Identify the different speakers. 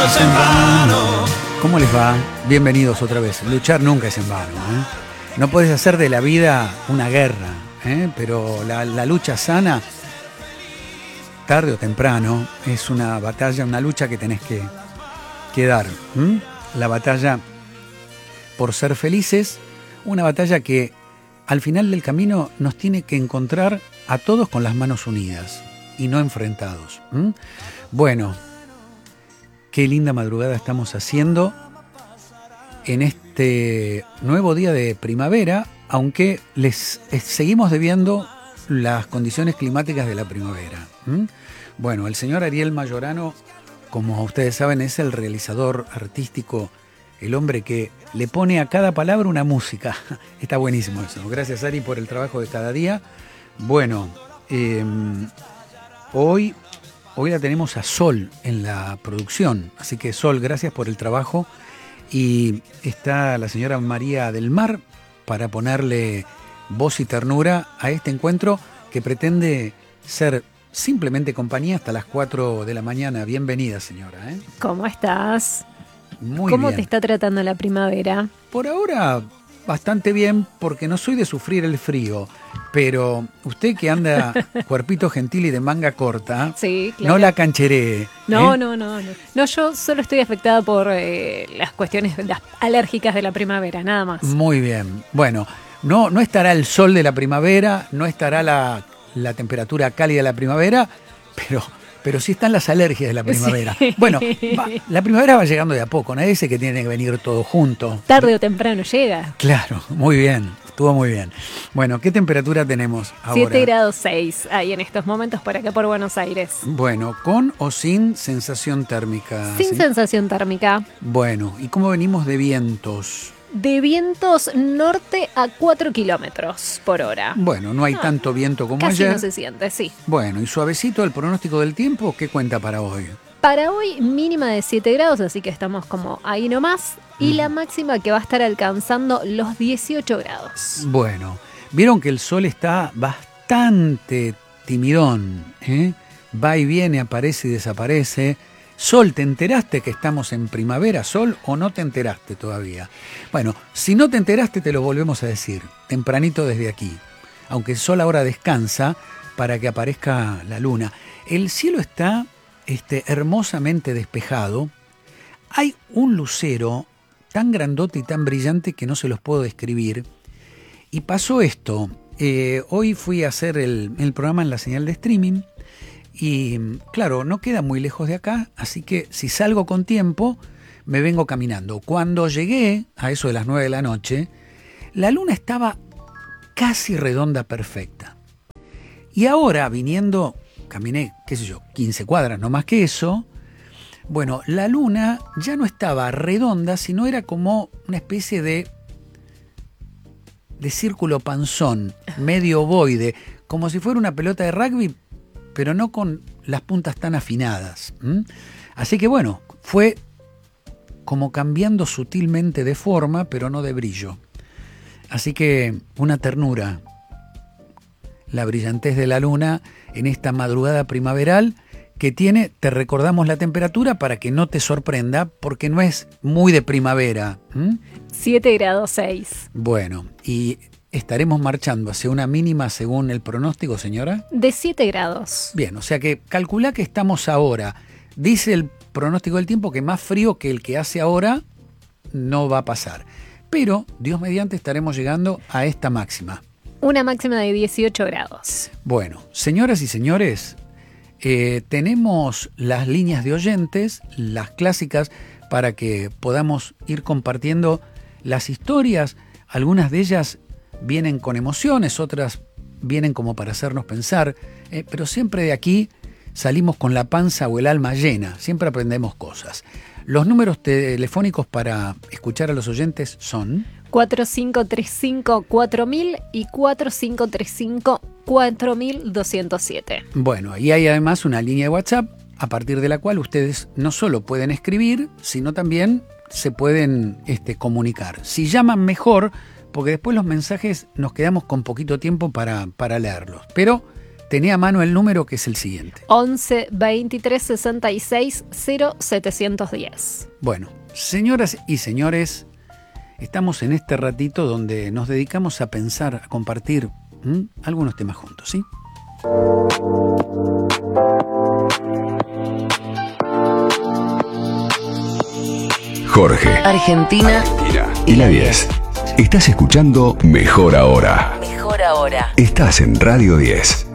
Speaker 1: Es en vano. ¿Cómo les va? Bienvenidos otra vez. Luchar nunca es en vano, ¿eh? No puedes hacer de la vida una guerra, pero la lucha sana, tarde o temprano, es una batalla, una lucha que tenés que dar. La batalla por ser felices, una batalla que al final del camino nos tiene que encontrar a todos con las manos unidas y no enfrentados. Bueno, qué linda madrugada estamos haciendo en este nuevo día de primavera, aunque les seguimos debiendo las condiciones climáticas de la primavera. Bueno, el señor Ariel Mayorano, como ustedes saben, es el realizador artístico, el hombre que le pone a cada palabra una música. Está buenísimo eso. Gracias, Ari, por el trabajo de cada día. Bueno, hoy la tenemos a Sol en la producción, así que Sol, gracias por el trabajo. Y está la señora María del Mar para ponerle voz y ternura a este encuentro que pretende ser simplemente compañía hasta las 4 de la mañana. Bienvenida, señora.
Speaker 2: ¿Cómo estás?
Speaker 1: Muy
Speaker 2: ¿Cómo
Speaker 1: bien.
Speaker 2: te está tratando la primavera?
Speaker 1: Por ahora, bastante bien, porque no soy de sufrir el frío, pero usted que anda cuerpito gentil y de manga corta,
Speaker 2: Sí, claro.
Speaker 1: no la cancheree.
Speaker 2: No, yo solo estoy afectada por las cuestiones alérgicas de la primavera, nada más.
Speaker 1: Muy bien. Bueno, no estará el sol de la primavera, no estará la temperatura cálida de la primavera, pero sí están las alergias de la primavera.
Speaker 2: Sí.
Speaker 1: Bueno, la primavera va llegando de a poco, nadie dice que tiene que venir todo junto.
Speaker 2: Tarde o temprano llega.
Speaker 1: Claro, muy bien, estuvo muy bien. Bueno, ¿qué temperatura tenemos ahora?
Speaker 2: 7 grados 6 ahí en estos momentos por acá por Buenos Aires.
Speaker 1: Bueno, ¿con o sin sensación térmica?
Speaker 2: Sin
Speaker 1: ¿Sí?
Speaker 2: sensación térmica.
Speaker 1: Bueno, ¿y cómo venimos de vientos?
Speaker 2: De vientos norte a 4 kilómetros por hora.
Speaker 1: Bueno, no hay tanto viento como
Speaker 2: Casi
Speaker 1: ayer.
Speaker 2: no se siente, sí.
Speaker 1: Bueno, y suavecito el pronóstico del tiempo, ¿qué cuenta para hoy?
Speaker 2: Para hoy mínima de 7 grados, así que estamos como ahí nomás. Y la máxima que va a estar alcanzando los 18 grados.
Speaker 1: Bueno, vieron que el sol está bastante timidón, va y viene, aparece y desaparece. Sol, ¿te enteraste que estamos en primavera, Sol, o no te enteraste todavía? Bueno, si no te enteraste te lo volvemos a decir, tempranito desde aquí. Aunque el Sol ahora descansa para que aparezca la luna. El cielo está hermosamente despejado. Hay un lucero tan grandote y tan brillante que no se los puedo describir. Y pasó esto. Hoy fui a hacer el programa en la señal de streaming. Y claro, no queda muy lejos de acá, así que si salgo con tiempo, me vengo caminando. Cuando llegué, a eso de las 9 de la noche, la luna estaba casi redonda, perfecta. Y ahora, viniendo, caminé, 15 cuadras, no más que eso. Bueno, la luna ya no estaba redonda, sino era como una especie de círculo panzón, medio ovoide, como si fuera una pelota de rugby, pero no con las puntas tan afinadas. Así que bueno, fue como cambiando sutilmente de forma, pero no de brillo. Así que una ternura, la brillantez de la luna en esta madrugada primaveral que tiene, te recordamos la temperatura para que no te sorprenda, porque no es muy de primavera.
Speaker 2: 7 grados 6.
Speaker 1: Bueno, y estaremos marchando hacia una mínima según el pronóstico, señora.
Speaker 2: De 7 grados.
Speaker 1: Bien, o sea que calculá que estamos ahora. Dice el pronóstico del tiempo que más frío que el que hace ahora no va a pasar. Pero, Dios mediante, estaremos llegando a esta máxima.
Speaker 2: Una máxima de 18 grados.
Speaker 1: Bueno, señoras y señores, tenemos las líneas de oyentes, las clásicas, para que podamos ir compartiendo las historias. Algunas de ellas vienen con emociones, otras vienen como para hacernos pensar, pero siempre de aquí salimos con la panza o el alma llena, siempre aprendemos cosas. Los números telefónicos para escuchar a los oyentes son
Speaker 2: 4535-4000 y 4535-4207.
Speaker 1: Bueno, y hay además una línea de WhatsApp a partir de la cual ustedes no solo pueden escribir, sino también se pueden comunicar. Si llaman mejor, porque después los mensajes nos quedamos con poquito tiempo para leerlos. Pero Tené a mano el número, que es el siguiente.
Speaker 2: 11 23 66 0710.
Speaker 1: Bueno, señoras y señores, estamos en este ratito donde nos dedicamos a pensar, a compartir algunos temas juntos, ¿sí?
Speaker 3: Jorge,
Speaker 4: Argentina
Speaker 3: y la 10. Estás escuchando Mejor Ahora.
Speaker 4: Mejor Ahora.
Speaker 3: Estás en Radio 10.